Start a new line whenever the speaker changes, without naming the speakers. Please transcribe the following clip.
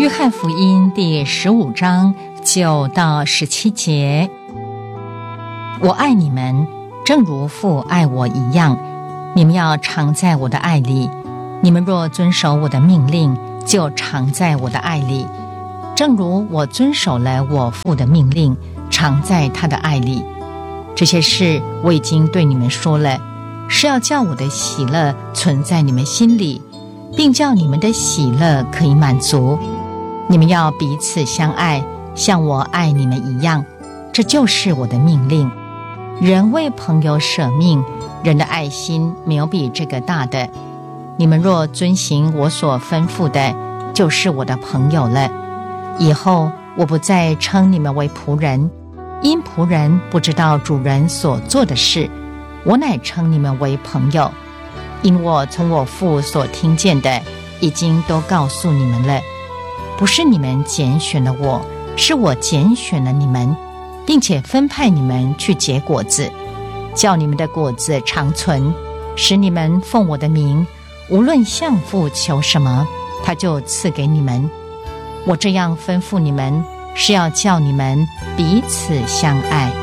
约翰福音第15章9到17节，我爱你们，正如父爱我一样，你们要常在我的爱里。你们若遵守我的命令，就常在我的爱里，正如我遵守了我父的命令，常在他的爱里。这些事我已经对你们说了，是要叫我的喜乐存在你们心里，并叫你们的喜乐可以满足。你们要彼此相爱，像我爱你们一样，这就是我的命令。人为朋友舍命，人的爱心没有比这个大的。你们若遵行我所吩咐的，就是我的朋友了。以后我不再称你们为仆人，因仆人不知道主人所做的事，我乃称你们为朋友，因我从我父所听见的，已经都告诉你们了。不是你们拣选了我，是我拣选了你们，并且分派你们去结果子，叫你们的果子长存，使你们奉我的名，无论向父求什么，他就赐给你们。我这样吩咐你们，是要叫你们彼此相爱。